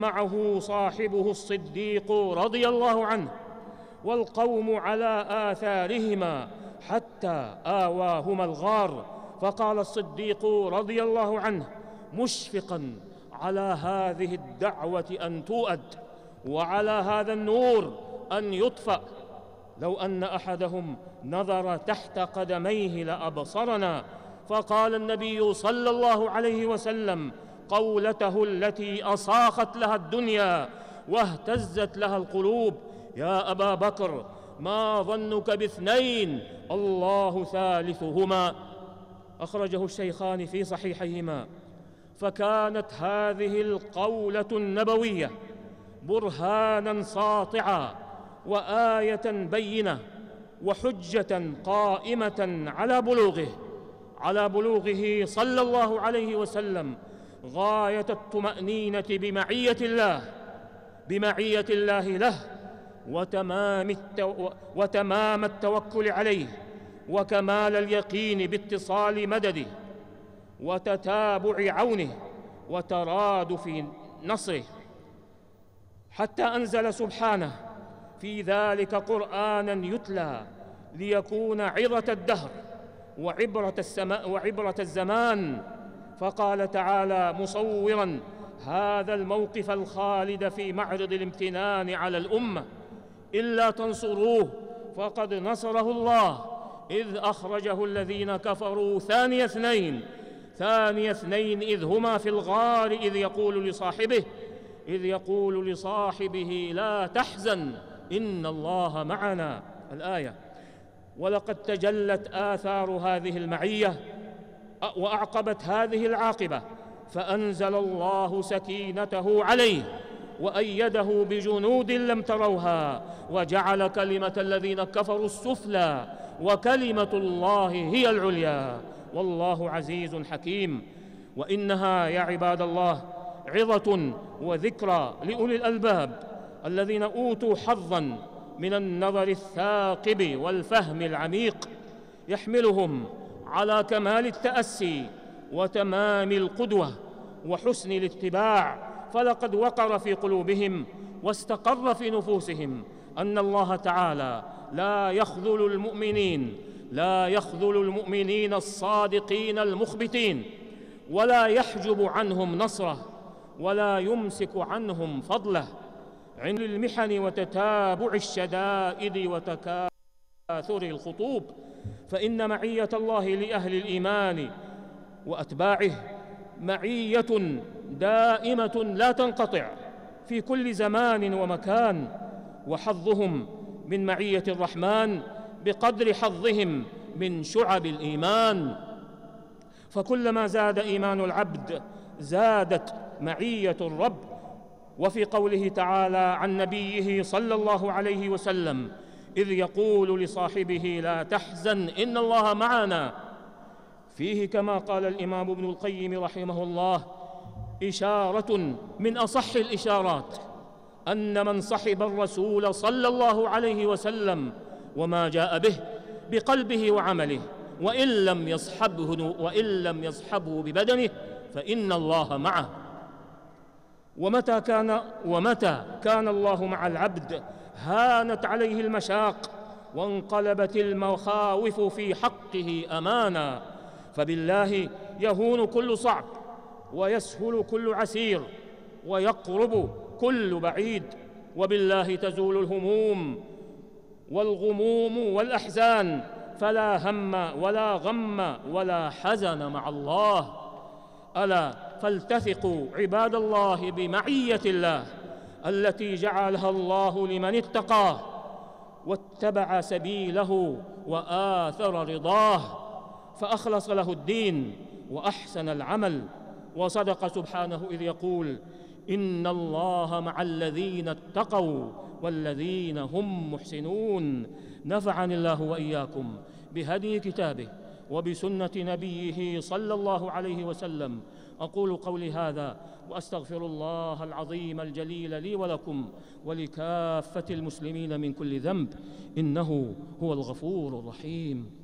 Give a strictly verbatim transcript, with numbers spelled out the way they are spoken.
معه صاحبه الصديق رضي الله عنه، والقوم على آثارهما حتى آواهما الغار. فقال الصديق رضي الله عنه مشفقا على هذه الدعوة أن تؤد وعلى هذا النور أن يطفأ: لو أن أحدهم نظر تحت قدميه لأبصرنا. فقال النبي صلى الله عليه وسلم قولته التي أصاخت لها الدنيا واهتزت لها القلوب: يا أبا بكر، ما ظنك باثنين الله ثالثهما؟ أخرجه الشيخان في صحيحيهما. فكانت هذه القولة النبوية برهانا ساطعا وآية بينة وحجة قائمة على بلوغه على بلوغه صلى الله عليه وسلم غاية الطمأنينة بمعية الله بمعية الله له، وتمام, التو... وتمام التوكل عليه، وكمال اليقين باتصال مدده، وتتابع عونه، وترادف نصره، حتى أنزل سبحانه في ذلك قرآنا يتلى ليكون عظة الدهر وعبرة, السما... وعبرة الزمان. فقال تعالى مصورا هذا الموقف الخالد في معرض الامتنان على الأمة: إلا تنصروه فقد نصره الله إذ أخرجه الذين كفروا ثاني اثنين ثاني اثنين إذ هما في الغار إذ يقول لصاحبه إذ يقول لصاحبه لا تحزن إن الله معنا. الآية. ولقد تجلت آثار هذه المعية وأعقبت هذه العاقبة، فأنزل الله سكينته عليه وأيده بجنود لم تروها، وجعل كلمة الذين كفروا السفلى وكلمة الله هي العليا، والله عزيز حكيم. وإنها يا عباد الله عظة وذكرى لأولي الألباب الذين أوتوا حظا من النظر الثاقب والفهم العميق، يحملهم على كمال التأسي وتمام القدوة وحسن الاتباع. فلقد وقر في قلوبهم واستقر في نفوسهم أن الله تعالى لا يخذل المؤمنين لا يخذل المؤمنين الصادقين المخبتين، ولا يحجب عنهم نصره، ولا يمسك عنهم فضله عند المحن وتتابع الشدائد وتكاثر الخطوب. فإن معية الله لأهل الإيمان وأتباعه معية دائمة لا تنقطع في كل زمان ومكان، وحظهم من معية الرحمن بقدر حظهم من شعب الإيمان. فكلما زاد إيمان العبد زادت معية الرب. وفي قوله تعالى عن نبيه صلى الله عليه وسلم إذ يقول لصاحبه لا تحزن إن الله معنا، فيه كما قال الإمام ابن القيم رحمه الله إشارة من أصح الإشارات أن من صحب الرسول صلى الله عليه وسلم وما جاء به بقلبه وعمله، وإن لم يصحبه وإن لم يصحبه ببدنه فإن الله معه. ومتى كان ومتى كان الله مع العبد هانت عليه المشاق وانقلبت المخاوف في حقه أمانا. فبالله يهون كل صعب ويسهل كل عسير ويقرب كل بعيد، وبالله تزول الهموم والغموم والأحزان، فلا هم ولا غم ولا حزن مع الله. ألا فلتثقوا عباد الله بمعية الله التي جعلها الله لمن اتقاه واتبع سبيله وآثر رضاه فأخلص له الدين وأحسن العمل. وصدق سبحانه إذ يقول إن الله مع الذين اتقوا والذين هم محسنون. نفعني الله وإياكم بهدي كتابه وبسنة نبيه صلى الله عليه وسلم. أقول قولي هذا وأستغفر الله العظيم الجليل لي ولكم ولكافة المسلمين من كل ذنب، إنه هو الغفور الرحيم.